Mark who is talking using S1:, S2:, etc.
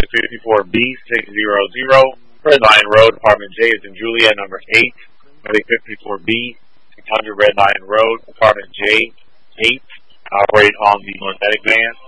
S1: is 54B600. Red Lion Road, Apartment J is in Juliet, number 8. Medic 54B, 600 Red Lion Road, Apartment J, 8. Operate on the Medic van.